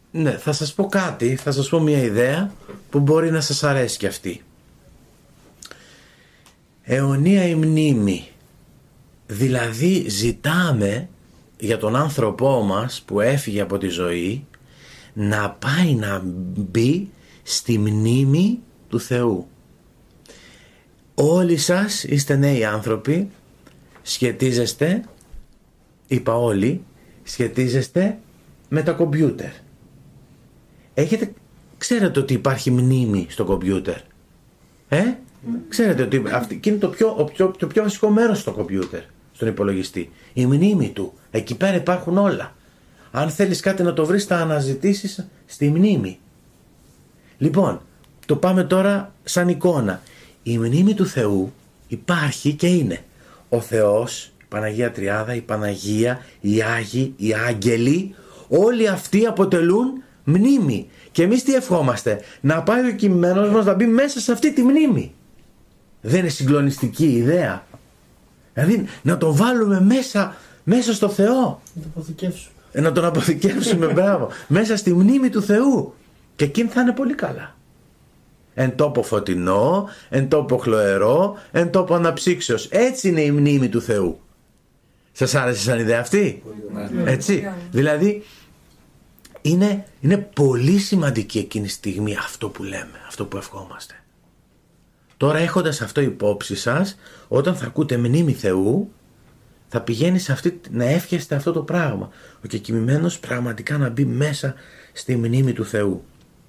Ναι, θα σας πω κάτι, θα σας πω μια ιδέα που μπορεί να σας αρέσει κι αυτή. Αιωνία η μνήμη. Δηλαδή ζητάμε για τον άνθρωπό μας που έφυγε από τη ζωή να πάει να μπει στη μνήμη του Θεού. Όλοι σας είστε νέοι άνθρωποι, σχετίζεστε, είπα όλοι, σχετίζεστε με τα κομπιούτερ. Ξέρετε ότι υπάρχει μνήμη στο κομπιούτερ? Ξέρετε ότι είναι το πιο βασικό μέρος στο κομπιούτερ, στον υπολογιστή. Η μνήμη του. Εκεί πέρα υπάρχουν όλα. Αν θέλεις κάτι να το βρεις, θα αναζητήσεις στη μνήμη. Λοιπόν, το πάμε τώρα σαν εικόνα. Η μνήμη του Θεού υπάρχει και είναι ο Θεός, η Παναγία Τριάδα, η Παναγία, οι Άγιοι, οι Άγγελοι. Όλοι αυτοί αποτελούν μνήμη. Και εμείς τι ευχόμαστε? Να πάει ο κειμένος μας να μπει μέσα σε αυτή τη μνήμη. Δεν είναι συγκλονιστική ιδέα? Δηλαδή να τον βάλουμε μέσα στο Θεό. Να τον αποθηκεύσουμε, μπράβο, μέσα στη μνήμη του Θεού. Και εκείνη θα είναι πολύ καλά. Εν τόπο φωτεινό, εν τόπο χλωερό, εν τόπο αναψύξεως. Έτσι είναι η μνήμη του Θεού. Σας άρεσε σαν ιδέα αυτή? Έτσι. Δηλαδή είναι πολύ σημαντική εκείνη τη στιγμή αυτό που λέμε, αυτό που ευχόμαστε. Τώρα, έχοντας αυτό υπόψη σας, όταν θα ακούτε μνήμη Θεού, θα πηγαίνει σε να εύχεστε αυτό το πράγμα. Ο κεκοιμημένος πραγματικά να μπει μέσα στη μνήμη του Θεού.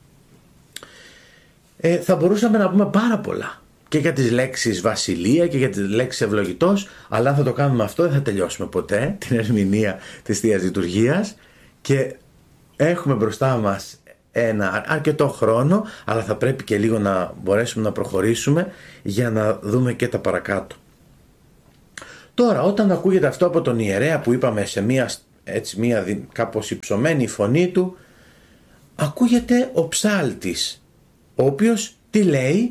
Θα μπορούσαμε να πούμε πάρα πολλά και για τις λέξεις βασιλεία και για τις λέξεις ευλογητός, αλλά αν θα το κάνουμε αυτό δεν θα τελειώσουμε ποτέ την ερμηνεία της Θείας Λειτουργίας και έχουμε μπροστά μας ένα αρκετό χρόνο, αλλά θα πρέπει και λίγο να μπορέσουμε να προχωρήσουμε για να δούμε και τα παρακάτω. Τώρα, όταν ακούγεται αυτό από τον ιερέα που είπαμε σε μια κάπως υψωμένη φωνή του, ακούγεται ο ψάλτης, ο οποίος τι λέει?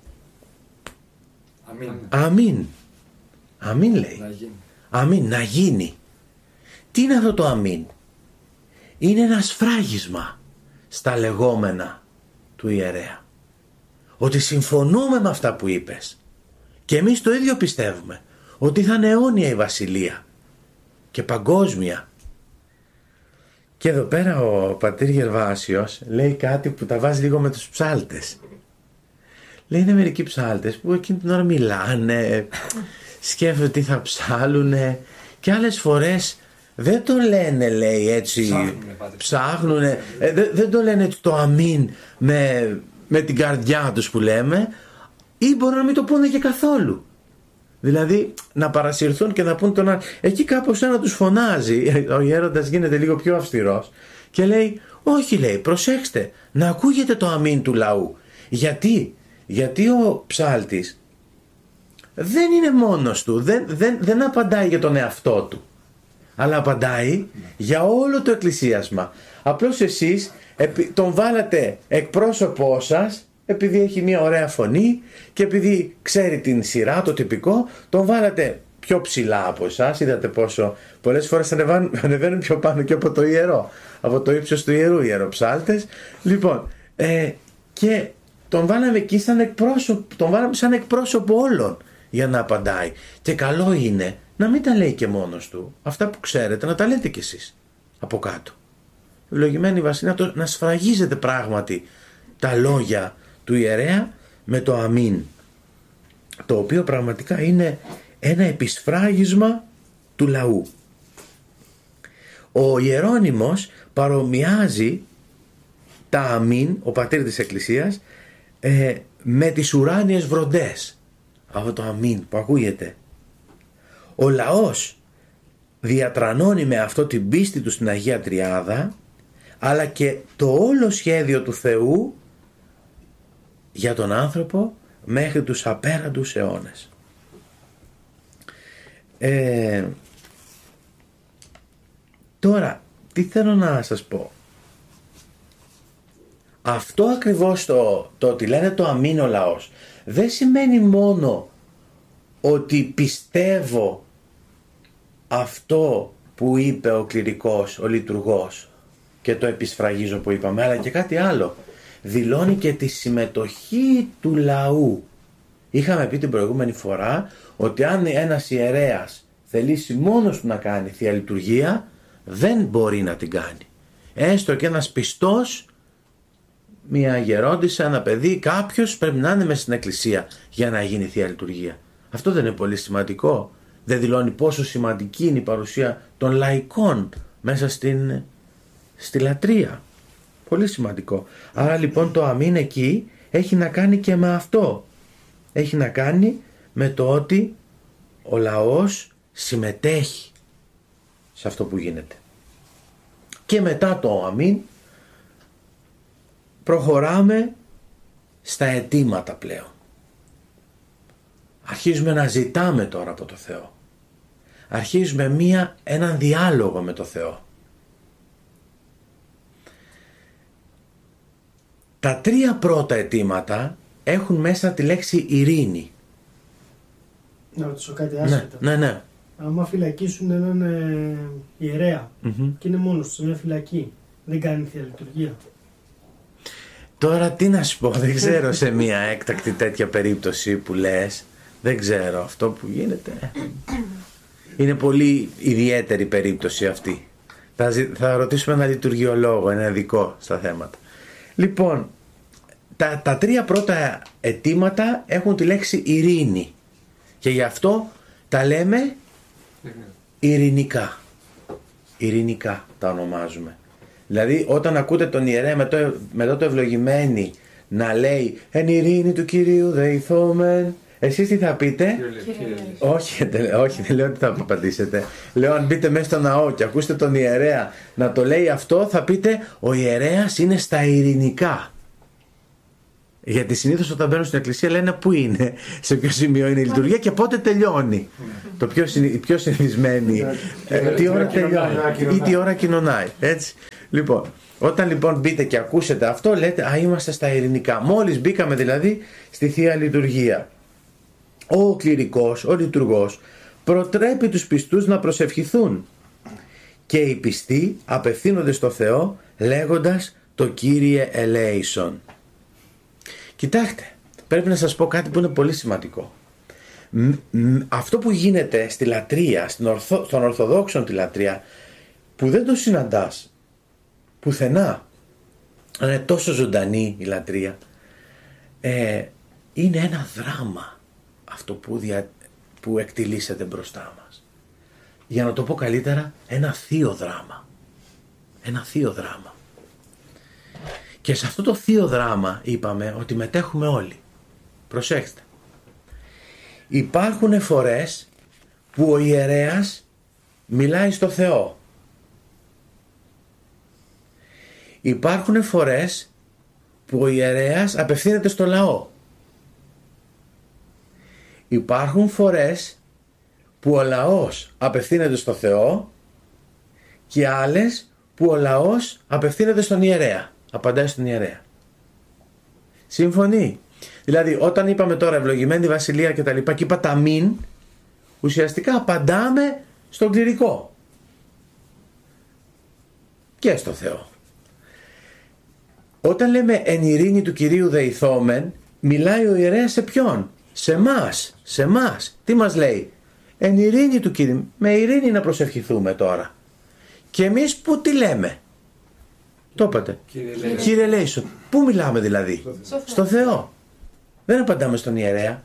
Αμήν. Αμήν λέει. Αμήν, να γίνει. Τι είναι αυτό το αμήν? Είναι ένα σφράγισμα στα λεγόμενα του ιερέα. Ότι συμφωνούμε με αυτά που είπες. Και εμείς το ίδιο πιστεύουμε. Ότι θα είναι αιώνια η βασιλεία. Και παγκόσμια. Και εδώ πέρα ο πατήρ Γερβάσιος λέει κάτι που τα βάζει λίγο με τους ψάλτες. Λέει, είναι μερικοί ψάλτες που εκείνη την ώρα μιλάνε, σκέφτονται τι θα ψάλουνε και άλλες φορές δεν το λένε, λέει, έτσι, ψάχνουνε, δεν το λένε έτσι το αμήν με την καρδιά τους που λέμε, ή μπορεί να μην το πούνε και καθόλου. Δηλαδή να παρασυρθούν και να πούν τον άλλο. Εκεί κάπως ένα τους φωνάζει, ο γέροντας γίνεται λίγο πιο αυστηρός και λέει, όχι, λέει, προσέξτε, να ακούγεται το αμήν του λαού. Γιατί ο ψάλτης δεν είναι μόνος του, δεν απαντάει για τον εαυτό του, αλλά απαντάει για όλο το εκκλησίασμα. Απλώς εσείς τον βάλατε εκπρόσωπό σας, επειδή έχει μια ωραία φωνή και επειδή ξέρει την σειρά, το τυπικό, τον βάλατε πιο ψηλά από εσάς. Είδατε πόσο πολλές φορές ανεβαίνουν πιο πάνω και από το ιερό, από το ύψος του ιερού, ιεροψάλτες. Λοιπόν, και τον βάλαμε εκεί σαν εκπρόσωπο όλων για να απαντάει. Και καλό είναι να μην τα λέει και μόνος του. Αυτά που ξέρετε να τα λέτε κι εσείς από κάτω. Ευλογημένη Βασιλεία, να σφραγίζετε πράγματι τα λόγια του ιερέα με το αμήν, το οποίο πραγματικά είναι ένα επισφράγισμα του λαού. Ο Ιερώνυμος παρομοιάζει τα αμήν, ο πατήρ της Εκκλησίας, με τις ουράνιες βροντές. Αυτό το αμήν που ακούγεται. Ο λαός διατρανώνει με αυτό την πίστη του στην Αγία Τριάδα, αλλά και το όλο σχέδιο του Θεού για τον άνθρωπο μέχρι τους απέραντους αιώνες. Τώρα, τι θέλω να σας πω. Αυτό ακριβώς το ότι λένε το αμήν ο λαός δεν σημαίνει μόνο ότι πιστεύω αυτό που είπε ο κληρικός, ο λειτουργός, και το επισφραγίζω που είπαμε, αλλά και κάτι άλλο. Δηλώνει και τη συμμετοχή του λαού. Είχαμε πει την προηγούμενη φορά ότι αν ένας ιερέας θελήσει μόνος του να κάνει Θεία Λειτουργία, δεν μπορεί να την κάνει. Έστω και ένας πιστός, μια γερόντισσα, ένα παιδί, κάποιος πρέπει να είναι μέσα στην εκκλησία για να γίνει Θεία Λειτουργία. Αυτό δεν είναι πολύ σημαντικό? Δεν δηλώνει πόσο σημαντική είναι η παρουσία των λαϊκών μέσα στη λατρεία? Πολύ σημαντικό. Άρα λοιπόν το αμήν εκεί έχει να κάνει και με αυτό. Έχει να κάνει με το ότι ο λαός συμμετέχει σε αυτό που γίνεται. Και μετά το αμήν προχωράμε στα αιτήματα πλέον. Αρχίζουμε να ζητάμε τώρα από το Θεό. Αρχίζουμε έναν διάλογο με το Θεό. Τα 3 πρώτα αιτήματα έχουν μέσα τη λέξη ειρήνη. Να ρωτήσω κάτι άσχετα. Ναι. Άμα φυλακίσουν έναν ιερέα και είναι μόνος του σε μια φυλακή, δεν κάνει Θεία Λειτουργία? Τώρα τι να σου πω, δεν ξέρω σε μια έκτακτη τέτοια περίπτωση που λες, δεν ξέρω αυτό που γίνεται. Είναι πολύ ιδιαίτερη περίπτωση αυτή. Θα ρωτήσουμε ένα λειτουργιολόγο, ένα ειδικό στα θέματα. Λοιπόν, τα 3 πρώτα αιτήματα έχουν τη λέξη ειρήνη και γι' αυτό τα λέμε ειρηνικά. Ειρηνικά τα ονομάζουμε. Δηλαδή όταν ακούτε τον ιερέα μετά το ευλογημένη να λέει «Εν ειρήνη του Κυρίου δεηθόμεν», εσείς τι θα πείτε? Όχι, δεν λέω ότι θα απαντήσετε. Λέω αν μπείτε μέσα στο ναό και ακούσετε τον ιερέα να το λέει αυτό, θα πείτε «Ο ιερέας είναι στα ειρηνικά». Γιατί συνήθως όταν μπαίνουν στην εκκλησία λένε πού είναι, σε ποιο σημείο είναι η λειτουργία και πότε τελειώνει. Η πιο συνηθισμένη, τι ώρα τελειώνει ή τι ώρα κοινωνάει. Έτσι. Λοιπόν, όταν λοιπόν μπείτε και ακούσετε αυτό, λέτε «Α, είμαστε στα ειρηνικά». Μόλις μπήκαμε δηλαδή στη Θεία Λειτουργία. Ο κληρικός, ο λειτουργός προτρέπει τους πιστούς να προσευχηθούν και οι πιστοί απευθύνονται στο Θεό λέγοντας «Το Κύριε ελέησον». Κοιτάξτε, πρέπει να σας πω κάτι που είναι πολύ σημαντικό. Αυτό που γίνεται στη λατρεία, στον Ορθοδόξο τη λατρεία, που δεν το συναντάς πουθενά, είναι τόσο ζωντανή η λατρεία, είναι ένα δράμα αυτό που εκτιλήσεται μπροστά μας. Για να το πω καλύτερα, ένα θείο δράμα. Ένα θείο δράμα. Και σε αυτό το θείο δράμα είπαμε ότι μετέχουμε όλοι. Προσέξτε. Υπάρχουν φορές που ο ιερέας μιλάει στο Θεό. Υπάρχουν φορές που ο ιερέας απευθύνεται στο λαό. Υπάρχουν φορές που ο λαός απευθύνεται στο Θεό και άλλες που ο λαός απευθύνεται στον ιερέα. Απαντάει στον ιερέα. Σύμφωνοι? Δηλαδή όταν είπαμε τώρα ευλογημένη βασιλεία και τα λοιπά και είπα τα μην, ουσιαστικά απαντάμε στον κληρικό και στο Θεό. Όταν λέμε εν ειρήνη του Κυρίου δεηθόμεν, μιλάει ο ιερέας σε ποιον? Σε εμάς. Τι μας λέει? Εν ειρήνη του Κυρίου. Με ειρήνη να προσευχηθούμε τώρα. Και εμείς που τι λέμε? Το είπατε. Κύριε ελέησον. Πού μιλάμε δηλαδή? Στο Θεό. Δεν απαντάμε στον ιερέα.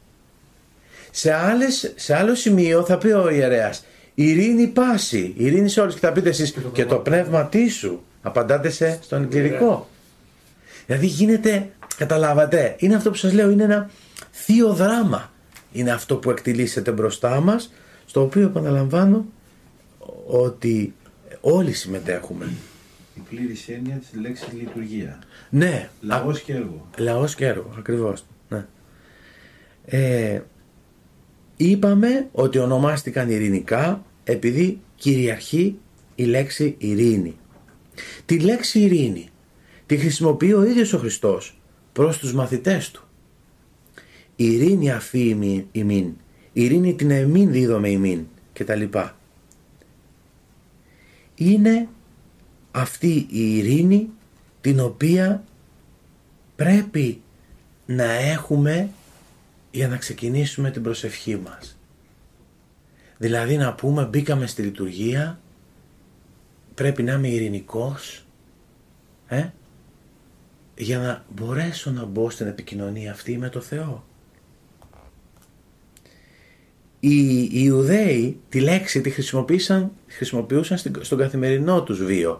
Σε άλλο σημείο θα πει ο ιερέας ειρήνη πάση, ειρήνη σε όλους, και θα πείτε εσείς και το πνεύμα τι σου. Απαντάτε στον κληρικό. Δηλαδή γίνεται, καταλάβατε, είναι αυτό που σας λέω, είναι ένα θείο δράμα. Είναι αυτό που εκτιλήσεται μπροστά μας, στο οποίο επαναλαμβάνω ότι όλοι συμμετέχουμε. Η πλήρης έννοια της λέξης λειτουργία. Ναι. Λαός και έργο. Λαός και έργο, ακριβώς. Ναι. Είπαμε ότι ονομάστηκαν ειρηνικά επειδή κυριαρχεί η λέξη ειρήνη. Τη λέξη ειρήνη τη χρησιμοποιεί ο ίδιος ο Χριστός προς τους μαθητές του. Ειρήνη αφή ημίν, ειρήνη την εμίν δίδομαι ημίν κτλ. Είναι αυτή η ειρήνη την οποία πρέπει να έχουμε για να ξεκινήσουμε την προσευχή μας. Δηλαδή να πούμε μπήκαμε στη λειτουργία, πρέπει να είμαι ειρηνικός για να μπορέσω να μπω στην επικοινωνία αυτή με το Θεό. Οι Ιουδαίοι τη λέξη τη χρησιμοποιούσαν στον καθημερινό τους βίο.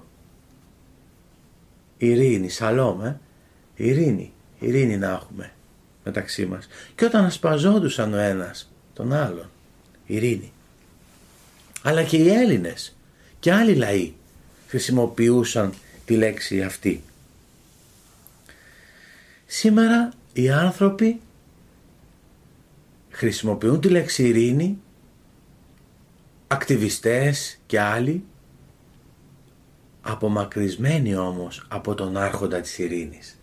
Ειρήνη, σαλόμ, ειρήνη να έχουμε μεταξύ μας. Και όταν ασπαζόντουσαν ο ένας τον άλλον, ειρήνη. Αλλά και οι Έλληνες και άλλοι λαοί χρησιμοποιούσαν τη λέξη αυτή. Σήμερα οι άνθρωποι χρησιμοποιούν τη λέξη ειρήνη, ακτιβιστές και άλλοι, απομακρυσμένοι όμως από τον άρχοντα της ειρήνης.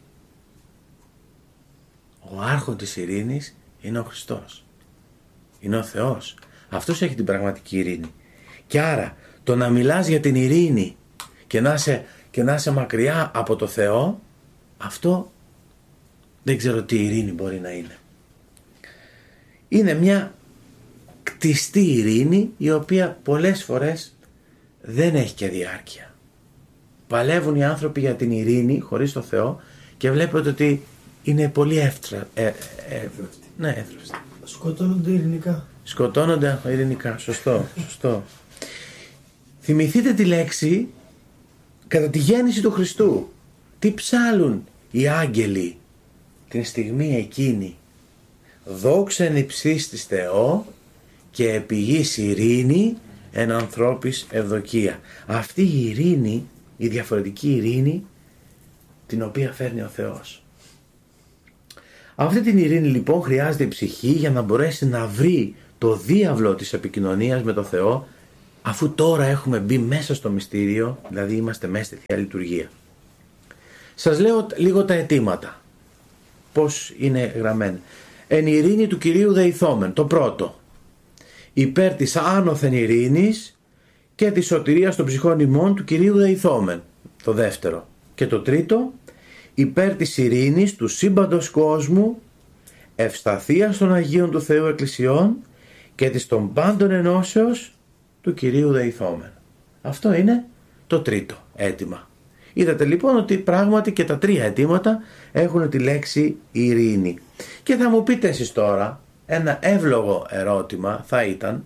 Ο άρχοντας της ειρήνης είναι ο Χριστός. Είναι ο Θεός. Αυτός έχει την πραγματική ειρήνη. Και άρα το να μιλάς για την ειρήνη και να είσαι μακριά από το Θεό, αυτό δεν ξέρω τι ειρήνη μπορεί να είναι. Είναι μια κτιστή ειρήνη η οποία πολλές φορές δεν έχει και διάρκεια. Παλεύουν οι άνθρωποι για την ειρήνη χωρίς το Θεό και βλέπετε ότι είναι πολύ εύθραυστη. Σκοτώνονται ειρηνικά. Σκοτώνονται ειρηνικά, σωστό. Θυμηθείτε τη λέξη κατά τη γέννηση του Χριστού. Τι ψάλουν οι άγγελοι την στιγμή εκείνη? Δόξα εν υψίστης Θεό και επί γης ειρήνη εν ανθρώπης ευδοκία. Αυτή η ειρήνη, η διαφορετική ειρήνη την οποία φέρνει ο Θεός. Αυτή την ειρήνη λοιπόν χρειάζεται η ψυχή για να μπορέσει να βρει το διάβλο της επικοινωνίας με το Θεό, αφού τώρα έχουμε μπει μέσα στο μυστήριο, δηλαδή είμαστε μέσα στη Θεία Λειτουργία. Σας λέω λίγο τα αιτήματα, πώς είναι γραμμένα. Εν ειρήνη του Κυρίου δεηθόμεν, το πρώτο. Υπέρ της άνωθεν ειρήνης και της σωτηρίας των ψυχών ημών του Κυρίου δεηθόμεν, το δεύτερο. Και το τρίτο, υπέρ της ειρήνης του σύμπαντος κόσμου, ευσταθίας των Αγίων του Θεού Εκκλησιών και της των πάντων ενώσεως του Κυρίου δεηθόμεν. Αυτό είναι το τρίτο αίτημα. Είδατε λοιπόν ότι πράγματι και τα τρία αιτήματα έχουν τη λέξη ειρήνη. Και θα μου πείτε εσείς τώρα, ένα εύλογο ερώτημα θα ήταν,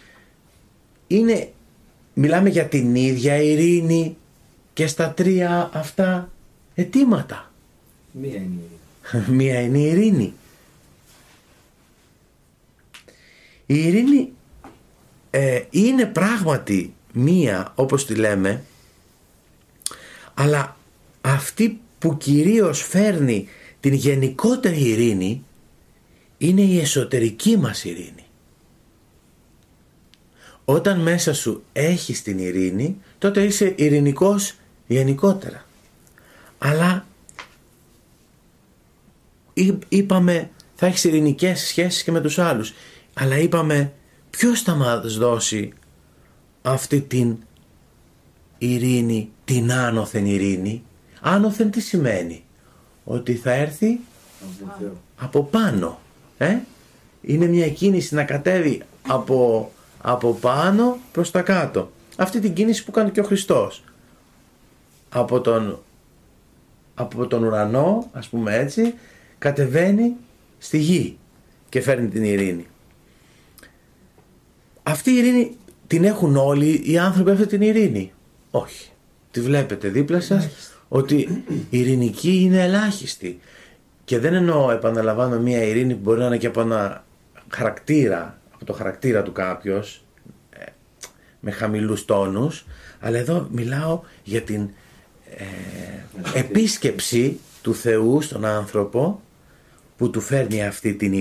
μιλάμε για την ίδια ειρήνη και στα τρία αυτά αιτήματα? Μία είναι η ειρήνη. Μία είναι η ειρήνη. Η ειρήνη είναι πράγματι μία, όπως τη λέμε, αλλά αυτή που κυρίως φέρνει την γενικότερη ειρήνη είναι η εσωτερική μας ειρήνη. Όταν μέσα σου έχεις την ειρήνη, τότε είσαι ειρηνικός γενικότερα. Αλλά είπαμε θα έχεις ειρηνικές σχέσεις και με τους άλλους. Αλλά είπαμε ποιος θα μας δώσει αυτή την ειρήνη, την άνωθεν ειρήνη? Άνωθεν τι σημαίνει? Ότι θα έρθει από πάνω. Είναι μια κίνηση να κατέβει από πάνω προς τα κάτω. Αυτή την κίνηση που κάνει και ο Χριστός. Από τον ουρανό, ας πούμε έτσι, κατεβαίνει στη γη και φέρνει την ειρήνη. Αυτή η ειρήνη την έχουν όλοι οι άνθρωποι, αυτή την ειρήνη? Όχι. Τη βλέπετε δίπλα σας ότι η ειρηνική είναι ελάχιστη. Και δεν εννοώ, επαναλαμβάνω, μια ειρήνη που μπορεί να είναι και από ένα χαρακτήρα, από το χαρακτήρα του κάποιος, με χαμηλούς τόνους, αλλά εδώ μιλάω για την επίσκεψη του Θεού στον άνθρωπο που του φέρνει αυτή την ειρήνη.